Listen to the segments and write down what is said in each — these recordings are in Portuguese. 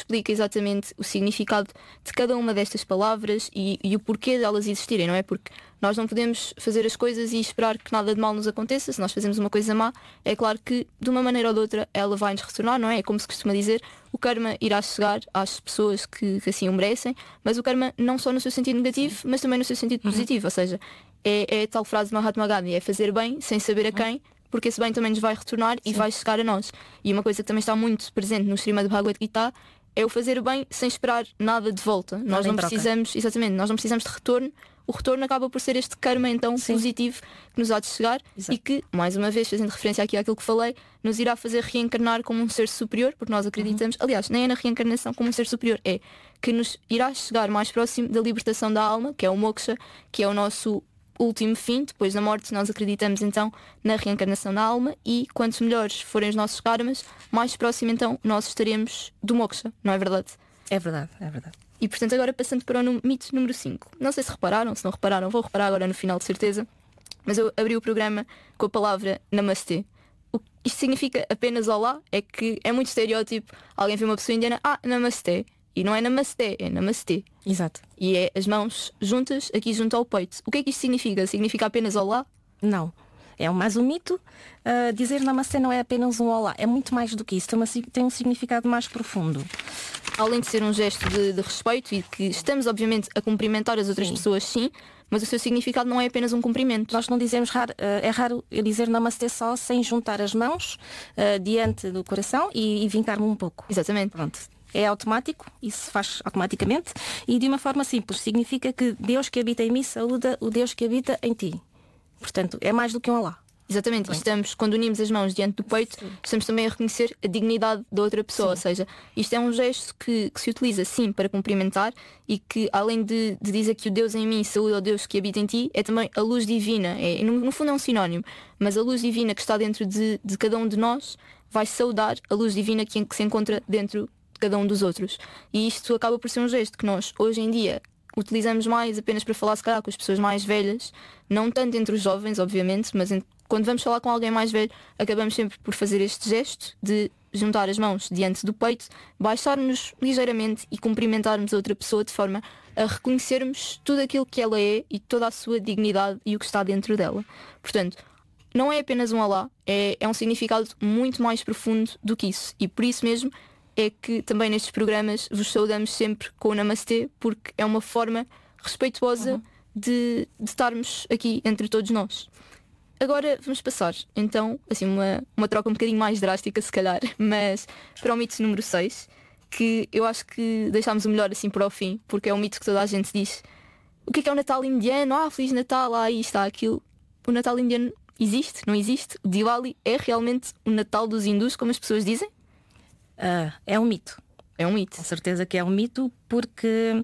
explica exatamente o significado de cada uma destas palavras e o porquê delas existirem, não é? Porque nós não podemos fazer as coisas e esperar que nada de mal nos aconteça. Se nós fazemos uma coisa má, é claro que de uma maneira ou de outra ela vai nos retornar, não é? É como se costuma dizer, o karma irá chegar às pessoas que assim o merecem, mas o karma não só no seu sentido negativo, mas também no seu sentido positivo. Ou seja, é a tal frase de Mahatma Gandhi, é fazer bem sem saber a quem, porque esse bem também nos vai retornar e vai chegar a nós. E uma coisa que também está muito presente no Srimad Bhagavad Gita é o fazer bem sem esperar nada de volta. Nós não precisamos, exatamente, nós não precisamos de retorno. O retorno acaba por ser este karma então positivo que nos há de chegar. Exato. E que, mais uma vez, fazendo referência aqui àquilo que falei, nos irá fazer reencarnar como um ser superior, porque nós acreditamos, aliás, nem é na reencarnação como um ser superior, é que nos irá chegar mais próximo da libertação da alma, que é o moksha, que é o nosso último fim. Depois da morte nós acreditamos então na reencarnação da alma, e quanto melhores forem os nossos karmas, mais próximo então nós estaremos do moksha, não é verdade? É verdade, é verdade. E portanto agora passando para o mito número 5. Não sei se repararam, se não repararam, vou reparar agora no final de certeza. Mas eu abri o programa com a palavra Namastê. Isto significa apenas olá, é que é muito estereótipo. Alguém vê uma pessoa indiana, Namastê. E não é Namastê, é Namastê. Exato. E é as mãos juntas aqui junto ao peito. O que é que isto significa? Significa apenas olá? Não. É mais um mito. Dizer Namastê não é apenas um olá, é muito mais do que isso. Tem um significado mais profundo. Além de ser um gesto de respeito e que estamos obviamente a cumprimentar as outras pessoas, sim, mas o seu significado não é apenas um cumprimento. Nós não dizemos, é raro eu dizer Namastê só sem juntar as mãos diante do coração e vincar-me um pouco. Exatamente. Pronto. É automático, isso se faz automaticamente e de uma forma simples. Significa que Deus que habita em mim saúda o Deus que habita em ti. Portanto, é mais do que um olá. Exatamente, estamos, quando unimos as mãos diante do peito, estamos também a reconhecer a dignidade da outra pessoa. Ou seja, isto é um gesto que se utiliza sim para cumprimentar e que, além de dizer que o Deus em mim saúda o Deus que habita em ti, é também a luz divina. No fundo é um sinónimo, mas a luz divina que está dentro de cada um de nós vai saudar a luz divina que se encontra dentro de cada um dos outros. E isto acaba por ser um gesto que nós, hoje em dia, utilizamos mais apenas para falar, se calhar, com as pessoas mais velhas, não tanto entre os jovens, obviamente, mas quando vamos falar com alguém mais velho, acabamos sempre por fazer este gesto de juntar as mãos diante do peito, baixar-nos ligeiramente e cumprimentarmos a outra pessoa de forma a reconhecermos tudo aquilo que ela é e toda a sua dignidade e o que está dentro dela. Portanto, não é apenas um olá, é um significado muito mais profundo do que isso. E por isso mesmo é que também nestes programas vos saudamos sempre com o Namastê, porque é uma forma respeituosa de estarmos aqui entre todos nós. Agora vamos passar, então, assim, uma troca um bocadinho mais drástica, se calhar, mas para o mito número 6, que eu acho que deixámos o melhor assim para o fim, porque é um mito que toda a gente diz. O que é o Natal indiano? Feliz Natal, isto, aquilo. O Natal indiano existe? Não existe? O Diwali é realmente o Natal dos hindus, como as pessoas dizem? É um mito. É um mito. Com certeza que é um mito, porque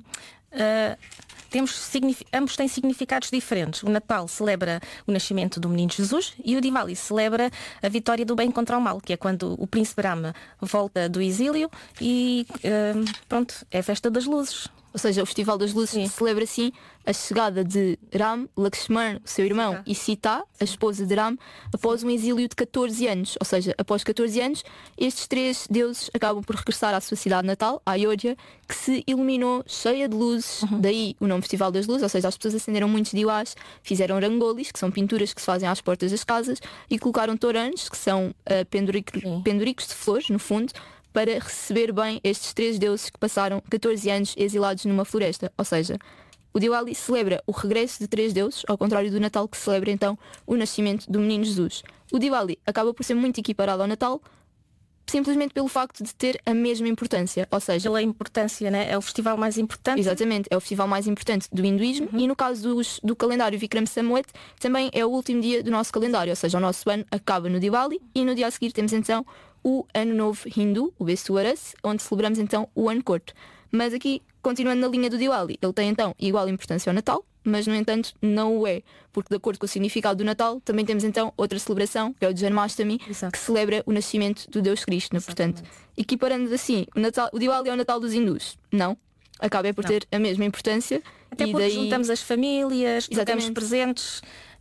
ambos têm significados diferentes. O Natal celebra o nascimento do menino Jesus e o Diwali celebra a vitória do bem contra o mal, que é quando o príncipe Rama volta do exílio e pronto, é a festa das luzes. Ou seja, o Festival das Luzes celebra assim a chegada de Ram, Lakshman, seu irmão, e Sita, a esposa de Ram, após um exílio de 14 anos. Ou seja, após 14 anos, estes três deuses acabam por regressar à sua cidade natal, a Ayodhya, que se iluminou cheia de luzes, daí o nome Festival das Luzes. Ou seja, as pessoas acenderam muitos diwas, fizeram rangolis, que são pinturas que se fazem às portas das casas, e colocaram torãs, que são penduricos de flores, no fundo, para receber bem estes três deuses que passaram 14 anos exilados numa floresta. Ou seja, o Diwali celebra o regresso de três deuses, ao contrário do Natal, que celebra então o nascimento do menino Jesus. O Diwali acaba por ser muito equiparado ao Natal, simplesmente pelo facto de ter a mesma importância. Ou seja, pela importância, né? É o festival mais importante. Exatamente, é o festival mais importante do hinduísmo e no caso do calendário Vikram Samwat também é o último dia do nosso calendário. Ou seja, o nosso ano acaba no Diwali e no dia a seguir temos então o Ano Novo Hindu, o Bestuaras, onde celebramos então o Ano Corto. Mas aqui, continuando na linha do Diwali, ele tem então igual importância ao Natal, mas no entanto não o é, porque de acordo com o significado do Natal, também temos então outra celebração, que é o Janmashtami, que celebra o nascimento do Deus Krishna. Portanto, equiparando assim, o Diwali é o Natal dos hindus? Não. Acaba por ter a mesma importância. Até porque juntamos as famílias, trocamos presentes.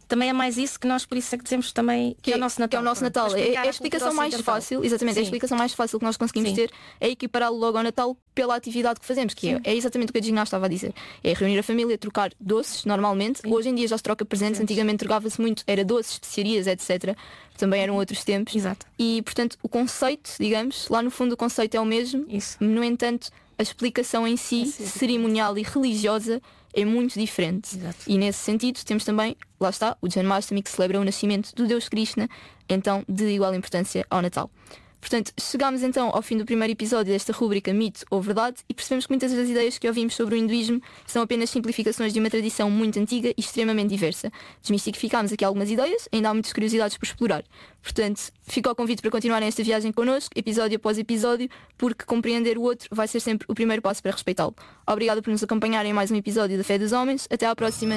também é mais isso que nós, por isso é que dizemos também que é o nosso Natal. Que é o nosso Natal. É a explicação mais fácil, exatamente, a explicação mais fácil que nós conseguimos ter é equipará-lo logo ao Natal pela atividade que fazemos, que é exatamente o que a Gina estava a dizer. É reunir a família, trocar doces, normalmente. Hoje em dia já se troca presentes, antigamente trocava-se muito, era doces, especiarias, etc. Também eram outros tempos. Exato. E, portanto, o conceito, digamos, lá no fundo o conceito é o mesmo, no entanto, a explicação em si, cerimonial e religiosa, é muito diferente. Exato. E nesse sentido temos também, lá está, o Janmashtami, que celebra o nascimento do Deus Krishna, então de igual importância ao Natal. Portanto, chegámos então ao fim do primeiro episódio desta rúbrica Mito ou Verdade e percebemos que muitas das ideias que ouvimos sobre o hinduísmo são apenas simplificações de uma tradição muito antiga e extremamente diversa. Desmistificámos aqui algumas ideias, ainda há muitas curiosidades por explorar. Portanto, fica o convite para continuarem esta viagem connosco, episódio após episódio, porque compreender o outro vai ser sempre o primeiro passo para respeitá-lo. Obrigada por nos acompanharem em mais um episódio da Fé dos Homens. Até à próxima.